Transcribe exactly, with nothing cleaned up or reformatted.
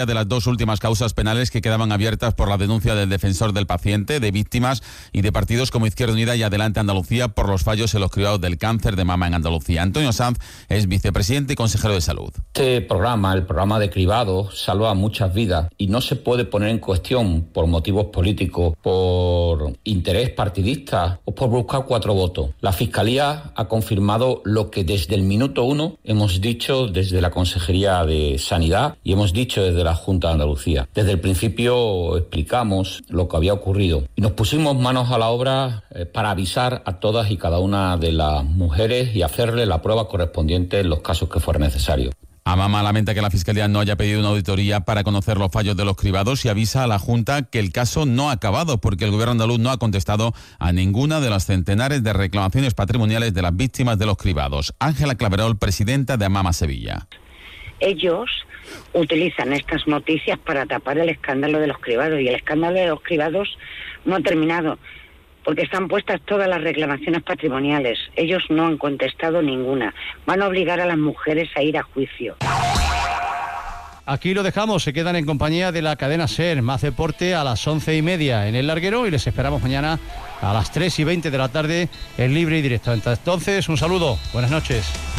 de las dos últimas causas penales que quedaban abiertas por la denuncia del defensor del paciente, de víctimas y de partidos como Izquierda Unida y Adelante Andalucía por los fallos en los cribados del cáncer de mama en Andalucía. Antonio Sanz es vicepresidente y consejero de Salud. Este programa, el programa de cribados, salva muchas vidas y no se puede poner en cuestión por motivos políticos, por interés partidista o por buscar cuatro votos. La Fiscalía ha confirmado lo que desde el minuto uno hemos dicho desde la Consejería de Sanidad y hemos dicho desde la Junta de Andalucía. Desde el principio explicamos lo que había ocurrido y nos pusimos manos a la obra eh, para avisar a todas y cada una de las mujeres y hacerle la prueba correspondiente en los casos que fuera necesario. Amama lamenta que la Fiscalía no haya pedido una auditoría para conocer los fallos de los cribados y avisa a la Junta que el caso no ha acabado porque el Gobierno andaluz no ha contestado a ninguna de las centenares de reclamaciones patrimoniales de las víctimas de los cribados. Ángela Claverol, presidenta de Amama Sevilla. Ellos utilizan estas noticias para tapar el escándalo de los cribados y el escándalo de los cribados no ha terminado porque están puestas todas las reclamaciones patrimoniales. Ellos no han contestado ninguna. Van a obligar a las mujeres a ir a juicio. Aquí lo dejamos, se quedan en compañía de la cadena SER. Más deporte a las once y media en El Larguero y les esperamos mañana a las tres y veinte de la tarde en Libre y Directo. Entonces, un saludo, buenas noches.